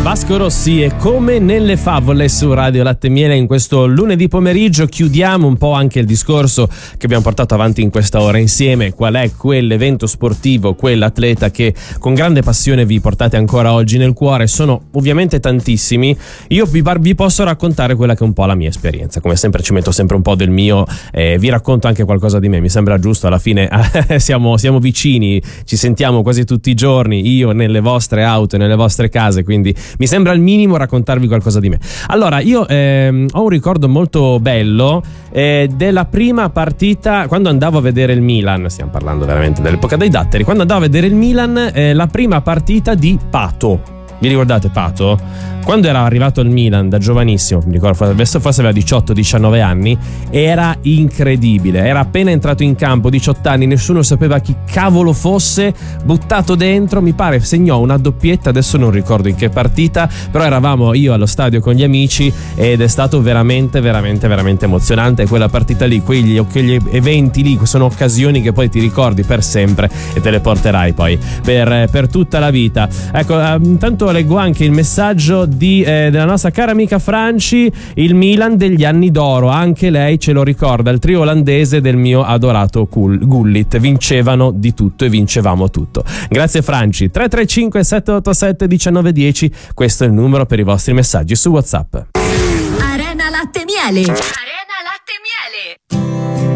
Vasco Rossi e Come nelle favole su Radio Latte e Miele. In questo lunedì pomeriggio chiudiamo un po' anche il discorso che abbiamo portato avanti in questa ora insieme. Qual è quell'evento sportivo, quell'atleta che con grande passione vi portate ancora oggi nel cuore? Sono ovviamente tantissimi. Io vi posso raccontare quella che è un po' la mia esperienza. Come sempre ci metto sempre un po' del mio, vi racconto anche qualcosa di me. Mi sembra giusto, alla fine siamo vicini, ci sentiamo quasi tutti i giorni, io nelle vostre auto e nelle vostre case, quindi mi sembra al minimo raccontarvi qualcosa di me. Allora, io ho un ricordo molto bello della prima partita, quando andavo a vedere il Milan, stiamo parlando veramente dell'epoca dei datteri, quando andavo a vedere il Milan, la prima partita di Pato. Vi ricordate Pato? Quando era arrivato al Milan da giovanissimo, mi ricordo, forse aveva 18-19 anni, era incredibile, era appena entrato in campo, 18 anni, nessuno sapeva chi cavolo fosse, buttato dentro, mi pare segnò una doppietta, adesso non ricordo in che partita, però eravamo io allo stadio con gli amici ed è stato veramente emozionante quella partita lì, quegli eventi lì, sono occasioni che poi ti ricordi per sempre e te le porterai poi per tutta la vita. Ecco, intanto leggo anche il messaggio della nostra cara amica Franci. Il Milan degli anni d'oro, anche lei ce lo ricorda, il trio olandese del mio adorato Gullit, vincevano di tutto e vincevamo tutto. Grazie Franci. 335 787 1910, questo è il numero per i vostri messaggi su WhatsApp. Arena Latte e Miele. Arena Latte e Miele.